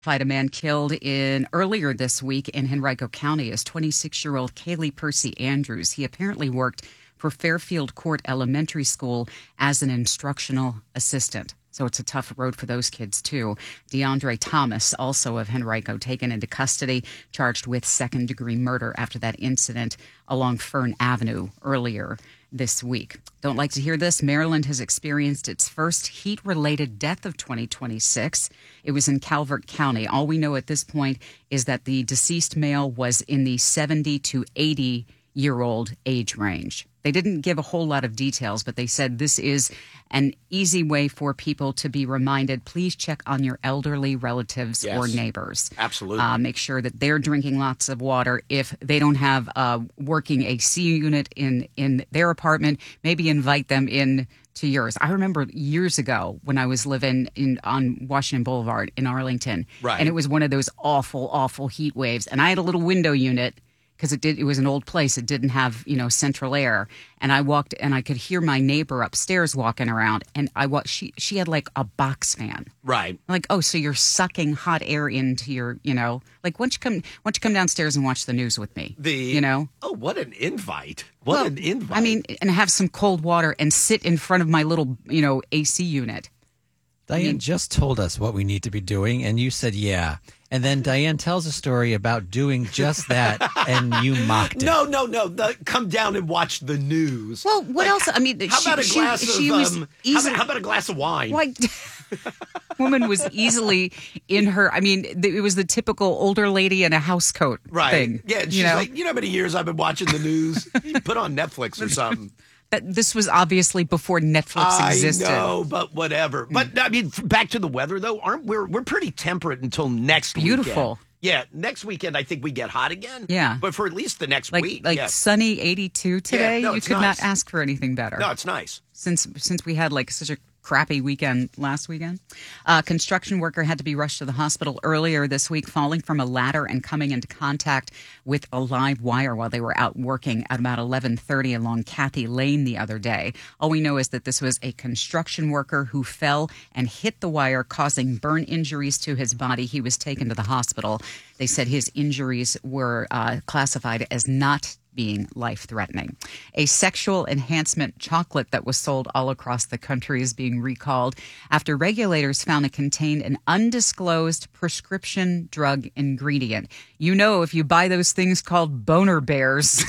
Fight a man killed in earlier this week in Henrico County is 26-year-old Kaylee Percy Andrews. He apparently worked for Fairfield Court Elementary School as an instructional assistant. So it's a tough road for those kids, too. DeAndre Thomas, also of Henrico, taken into custody, charged with second-degree murder after that incident along Fern Avenue earlier this week. Don't like to hear this. Maryland has experienced its first heat-related death of 2026. It was in Calvert County. All we know at this point is that the deceased male was in the 70 to 80-year-old age range. They didn't give a whole lot of details, but they said this is an easy way for people to be reminded, please check on your elderly relatives or neighbors. Absolutely. Make sure that they're drinking lots of water. If they don't have a working AC unit in their apartment, maybe invite them in to yours. I remember years ago when I was living on Washington Boulevard in Arlington, and it was one of those awful heat waves, and I had a little window unit, because it was an old place. It didn't have, central air. And I walked and I could hear my neighbor upstairs walking around. And she had like a box fan. Right. I'm like, oh, so you're sucking hot air into your, like, why don't you come downstairs and watch the news with me? Oh, what an invite. An invite. I mean, and have some cold water and sit in front of my little, AC unit. Diane just told us what we need to be doing, and you said, yeah. And then Diane tells a story about doing just that, and you mocked it. No. Come down and watch the news. Well, what else? I mean, how about a glass of wine? Like, woman was easily in her. I mean, it was the typical older lady in a house coat thing. Yeah, she's like, how many years I've been watching the news? You put on Netflix or something. This was obviously before Netflix existed. I know, but whatever. But I mean, back to the weather though. We're pretty temperate until next Beautiful. weekend. Yeah, next weekend I think we get hot again. Yeah, but for at least the next week, sunny 82 today. Yeah, no, you could not ask for anything better. No, it's nice. Since we had such a crappy weekend last weekend. A construction worker had to be rushed to the hospital earlier this week, falling from a ladder and coming into contact with a live wire while they were out working at about 11:30 along Kathy Lane the other day. All we know is that this was a construction worker who fell and hit the wire, causing burn injuries to his body. He was taken to the hospital. They said his injuries were classified as not being life-threatening. A sexual enhancement chocolate that was sold all across the country is being recalled after regulators found it contained an undisclosed prescription drug ingredient. If you buy those things called boner bears,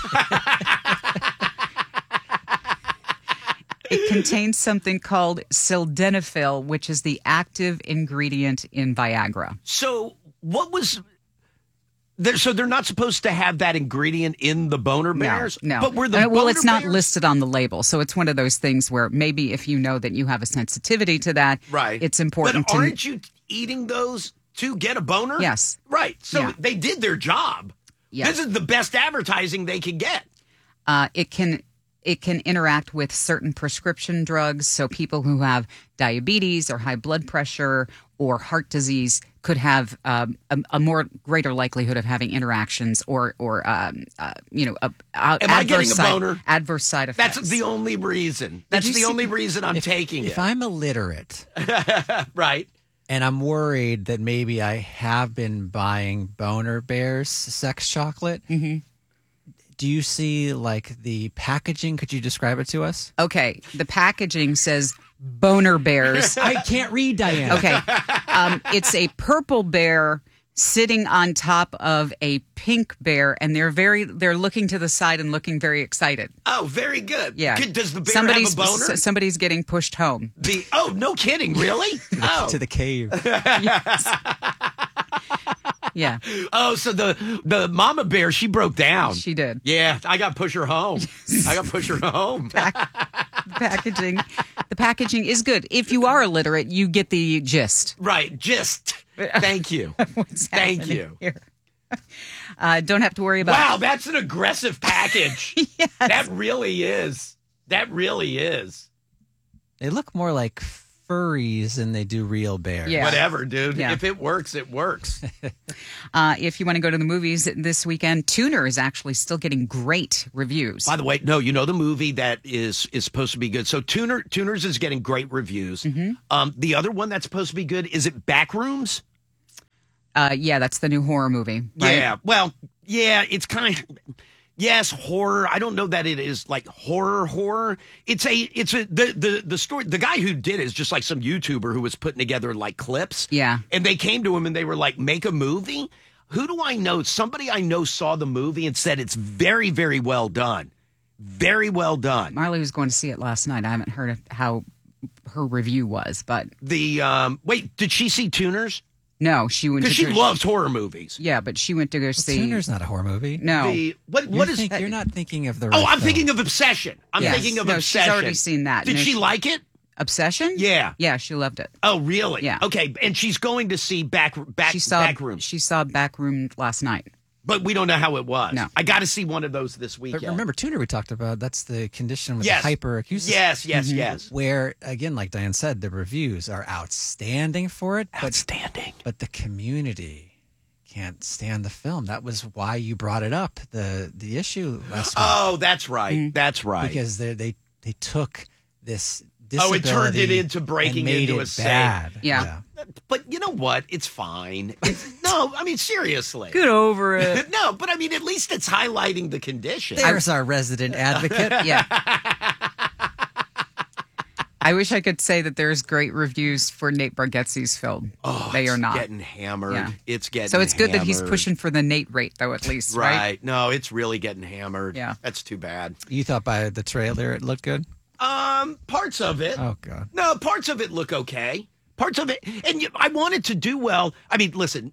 it contains something called sildenafil, which is the active ingredient in Viagra. So what was... So they're not supposed to have that ingredient in the boner bears? No. But it's not listed on the label. So it's one of those things where maybe if you know that you have a sensitivity to that, it's important But aren't you eating those to get a boner? Yes. Right. So they did their job. Yes. This is the best advertising they could get. It can interact with certain prescription drugs. So people who have diabetes or high blood pressure or heart disease could have a more greater likelihood of having interactions or Am I getting a boner? Adverse side effects. That's the only reason. That's the only reason I'm taking it. If I'm illiterate, right, and I'm worried that maybe I have been buying Boner Bears sex chocolate. Mm-hmm. Do you see the packaging? Could you describe it to us? Okay. The packaging says boner bears. I can't read, Diane. Okay. It's a purple bear sitting on top of a pink bear, and they're looking to the side and looking very excited. Oh, very good. Yeah. Does the bear have a boner? Somebody's getting pushed home. No kidding, really? To the cave. Yes. Yeah. Oh, so the mama bear, she broke down. She did. Yeah, I got to push her home. The packaging is good. If you are illiterate, you get the gist. Right, gist. Thank you. Thank you. Here. Don't have to worry about. Wow, that's an aggressive package. Yes. That really is. They look more like furries than they do real bears. Yeah. Whatever, dude. Yeah. If it works, it works. If you want to go to the movies this weekend, Tuner is actually still getting great reviews. By the way, no, the movie that is supposed to be good. So Tuners is getting great reviews. Mm-hmm. The other one that's supposed to be good, is it Backrooms? Yeah, that's the new horror movie. Right? Yeah. Well, yeah, it's kind of. Yes, horror. I don't know that it is like horror. It's the story. The guy who did it is just like some YouTuber who was putting together like clips. Yeah. And they came to him and they were like, make a movie. Who do I know? Somebody I know saw the movie and said it's very, very well done. Very well done. Marley was going to see it last night. I haven't heard how her review was, but Wait, did she see Tuners? no, she went Because to she loves horror movies. Yeah, but she went to go see. Tuner's not a horror movie. No, You're not thinking of the right I'm film. thinking of Obsession. I'm Yes. thinking of No, Obsession. she's already seen that. Did No, she like it? Obsession? Yeah. Yeah, she loved it. Oh, really? Yeah. Okay, and she's going to see Backroom. She saw Backroom last night. But we don't know how it was. No. I got to see one of those this weekend. But remember, tuner we talked about, that's the condition with Yes. the hyperacusis. Yes. Where, again, like Diane said, the reviews are outstanding for it. Outstanding. But the community can't stand the film. That was why you brought it up, the issue last week. Oh, that's right. That's right. Because they took this Oh, it turned it disability into breaking and made into it a saint. bad. Yeah. But you know what? It's fine. No, I mean, seriously. Get over it. No, but I mean, at least it's highlighting the condition. There's our resident advocate. Yeah. I wish I could say that there's great reviews for Nate Bargatze's film. Oh, they are it's not. getting hammered. Yeah. It's getting So it's good that he's hammered. pushing for the Nate rate, though, at least, right? Right. No, it's really getting hammered. Yeah. That's too bad. You thought by the trailer it looked good? Parts of it. Oh, God. No, parts of it look okay. Parts of it, and I want it to do well. I mean, listen,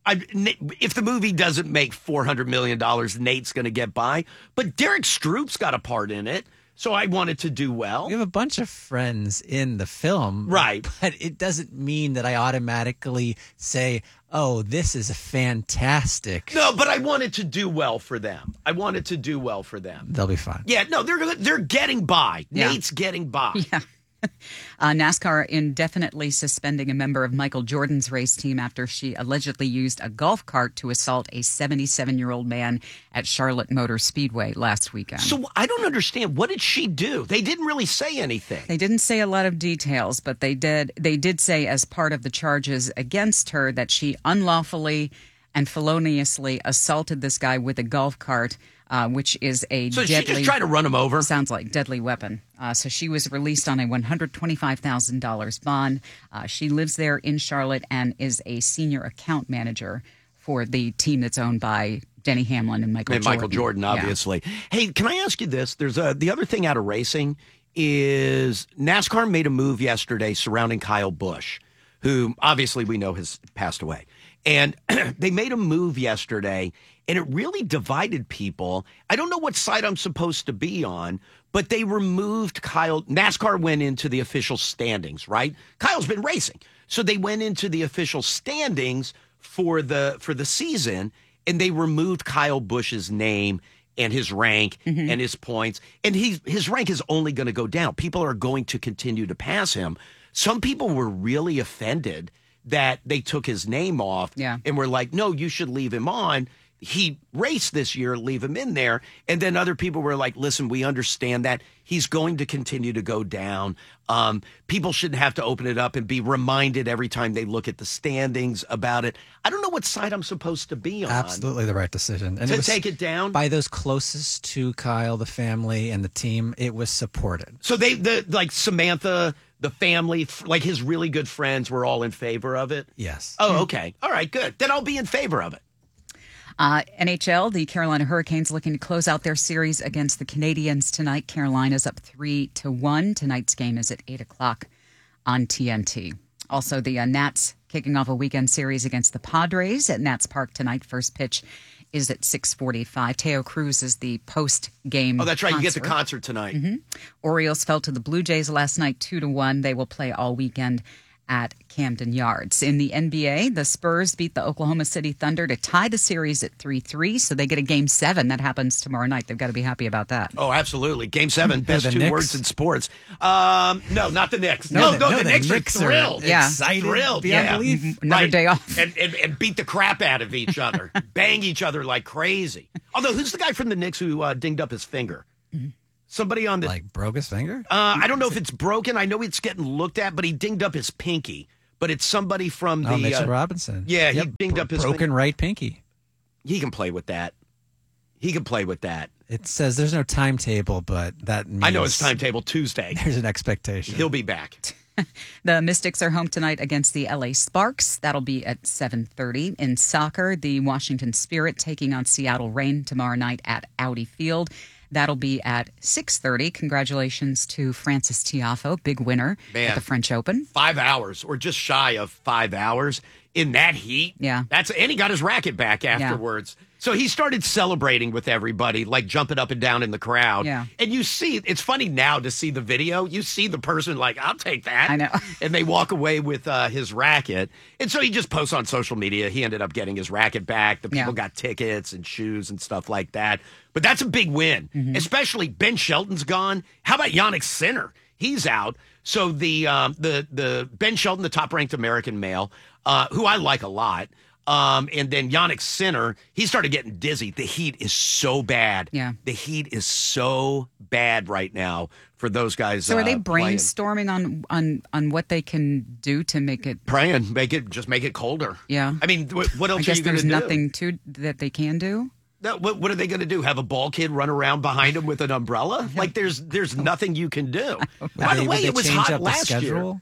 if the movie doesn't make $400 million, Nate's going to get by. But Derek Stroop's got a part in it, so I want it to do well. We have a bunch of friends in the film. Right. But it doesn't mean that I automatically say, oh, this is fantastic. No, but I want it to do well for them. I want it to do well for them. They'll be fine. Yeah, no, they're getting by. Yeah. Nate's getting by. Yeah. NASCAR indefinitely suspending a member of Michael Jordan's race team after she allegedly used a golf cart to assault a 77-year-old man at Charlotte Motor Speedway last weekend. So I don't understand. What did she do? They didn't really say anything. They didn't say a lot of details, but they did say as part of the charges against her that she unlawfully and feloniously assaulted this guy with a golf cart, which is a So deadly... she just tried to run him over? Sounds like deadly weapon. So she was released on a $125,000 bond. She lives there in Charlotte and is a senior account manager for the team that's owned by Denny Hamlin and Michael Jordan. Michael Jordan, Yeah. obviously. Hey, can I ask you this? There's the other thing out of racing is NASCAR made a move yesterday surrounding Kyle Busch, who obviously we know has passed away. And they made a move yesterday, and it really divided people. I don't know what side I'm supposed to be on, but they removed Kyle. NASCAR went into the official standings, right? Kyle's been racing. So they went into the official standings for the season, and they removed Kyle Busch's name and his rank and his points. And his rank is only going to go down. People are going to continue to pass him. Some people were really offended that they took his name off and were like, no, you should leave him on. He raced this year, leave him in there. And then other people were like, listen, we understand that. He's going to continue to go down. People shouldn't have to open it up and be reminded every time they look at the standings about it. I don't know what side I'm supposed to be on. Absolutely the right decision. And To take it down? By those closest to Kyle, the family, and the team, it was supported. So like Samantha, the family, like his really good friends were all in favor of it? Yes. Oh, okay. All right, good. Then I'll be in favor of it. NHL, the Carolina Hurricanes looking to close out their series against the Canadiens tonight. Carolina's up 3-1. Tonight's game is at 8 o'clock on TNT. Also, the Nats kicking off a weekend series against the Padres at Nats Park tonight. First pitch is at 6:45. Teo Cruz is the post-game Oh, that's right. concert. You get the concert tonight. Orioles fell to the Blue Jays last night 2-1. They will play all weekend at Camden Yards. In the NBA, the Spurs beat the Oklahoma City Thunder to tie the series at 3-3, so they get a Game 7. That happens tomorrow night. They've got to be happy about that. Oh, absolutely. Game 7, best the two Knicks? words in sports. No, not the Knicks. No, the Knicks are thrilled. Yeah. Excited Thrilled, beyond yeah. belief. Another day off. And beat the crap out of each other. Bang each other like crazy. Although, who's the guy from the Knicks who dinged up his finger? Somebody on the... Like broke his finger? I don't know if it's broken. I know it's getting looked at, but he dinged up his pinky. but it's somebody from the Mitchell Robinson. Yeah, he dinged up his broken right pinky. He can play with that. He can play with that. It says there's no timetable, but that means I know it's timetable Tuesday. There's an expectation. He'll be back. The Mystics are home tonight against the LA Sparks. That'll be at 7:30. In soccer, the Washington Spirit taking on Seattle Reign tomorrow night at Audi Field. That'll be at 6:30. Congratulations to Francis Tiafoe, big winner at the French Open. 5 hours, or just shy of 5 hours in that heat. Yeah. And he got his racket back afterwards. Yeah. So he started celebrating with everybody, like jumping up and down in the crowd. Yeah. And you see, it's funny now to see the video. You see the person like, I'll take that. I know. And they walk away with his racket. And so he just posts on social media. He ended up getting his racket back. The people got tickets and shoes and stuff like that. But that's a big win, especially Ben Shelton's gone. How about Jannik Sinner? He's out. So the Ben Shelton, the top-ranked American male, who I like a lot, and then Jannik Sinner, he started getting dizzy. The heat is so bad. Yeah. The heat is so bad right now for those guys. So are they brainstorming on what they can do to make it? Make it colder. Yeah. I mean, what else I guess are you going to there's do? nothing that they can do. No, what are they going to do? Have a ball kid run around behind him with an umbrella? Like there's nothing you can do. By the way, it was hot last year.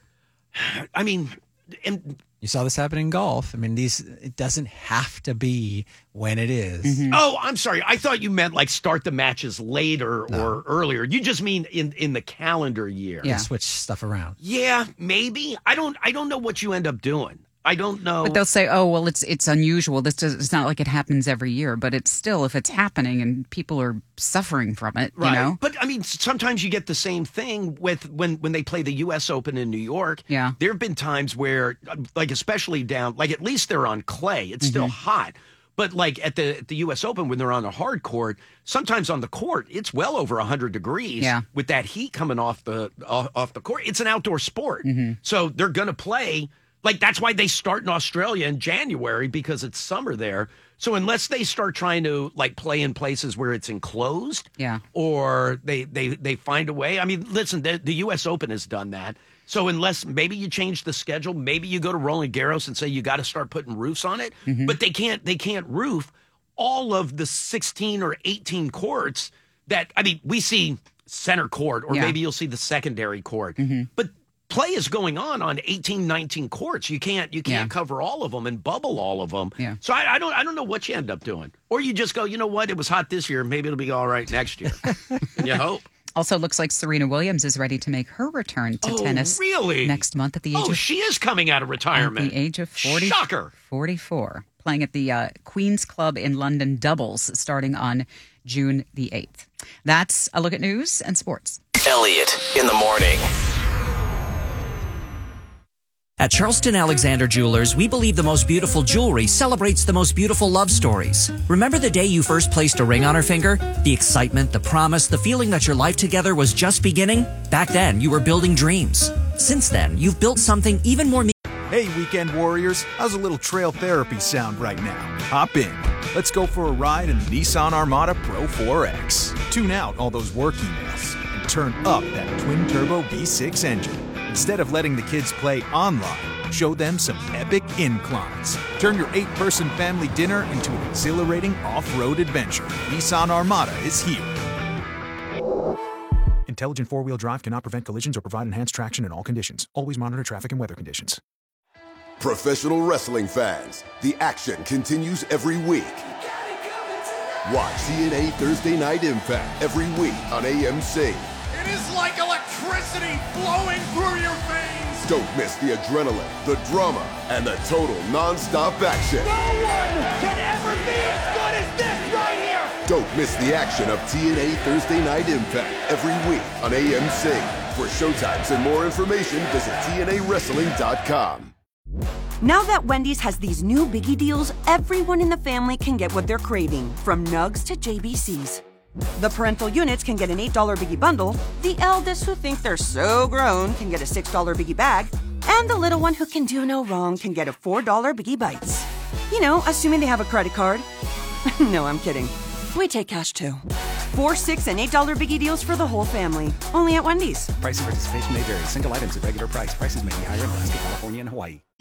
I mean, and you saw this happen in golf. I mean, it doesn't have to be when it is. Oh, I'm sorry. I thought you meant like start the matches later or earlier. You just mean in the calendar year. Yeah, switch stuff around. Yeah, maybe. I don't know what you end up doing. I don't know. But they'll say, "Oh, well, it's unusual. It's not like it happens every year." But it's still, if it's happening and people are suffering from it, right. You know. But I mean, sometimes you get the same thing with when they play the U.S. Open in New York. Yeah, there have been times where, like, especially down, like at least they're on clay. It's still hot. But like at the U.S. Open, when they're on a hard court, sometimes on the court it's well over 100 degrees. Yeah. With that heat coming off the court, it's an outdoor sport. So they're going to play. Like, that's why they start in Australia in January, because it's summer there. So unless they start trying to, like, play in places where it's enclosed, or they find a way. I mean, listen, the U.S. Open has done that. So unless maybe you change the schedule, maybe you go to Roland Garros and say you got to start putting roofs on it. But they can't roof all of the 16 or 18 courts that, I mean, we see center court, or maybe you'll see the secondary court. But play is going on 18, 19 courts. You can't cover all of them and bubble all of them. Yeah. So I don't know what you end up doing. Or you just go, you know what? It was hot this year. Maybe it'll be all right next year. And you hope. Also, looks like Serena Williams is ready to make her return to tennis next month at the age of... she is coming out of retirement. At the age of 40, Shocker. 44. Playing at the Queen's Club in London doubles starting on June the 8th. That's a look at news and sports. Elliot in the morning. At Charleston Alexander Jewelers, we believe the most beautiful jewelry celebrates the most beautiful love stories. Remember the day you first placed a ring on her finger? The excitement, the promise, the feeling that your life together was just beginning? Back then, you were building dreams. Since then, you've built something even more Hey, weekend warriors, how's a little trail therapy sound right now? Hop in. Let's go for a ride in the Nissan Armada Pro 4X. Tune out all those work emails and turn up that twin-turbo V6 engine. Instead of letting the kids play online, show them some epic inclines. Turn your 8-person family dinner into an exhilarating off-road adventure. Nissan Armada is here. Intelligent four-wheel drive cannot prevent collisions or provide enhanced traction in all conditions. Always monitor traffic and weather conditions. Professional wrestling fans, the action continues every week. Watch TNA Thursday Night Impact every week on AMC. It is like electricity flowing through your veins. Don't miss the adrenaline, the drama, and the total non-stop action. No one can ever be as good as this right here. Don't miss the action of TNA Thursday Night Impact every week on AMC. For showtimes and more information, visit TNAWrestling.com. Now that Wendy's has these new biggie deals, everyone in the family can get what they're craving, from nugs to JBCs. The parental units can get an $8 biggie bundle, the eldest who think they're so grown can get a $6 biggie bag, and the little one who can do no wrong can get a $4 biggie bites. You know, assuming they have a credit card. No, I'm kidding. We take cash too. 4, $6, and $8 Biggie deals for the whole family. Only at Wendy's. Price and participation may vary. Single items at regular price. Prices may be higher in Alaska, California, and Hawaii.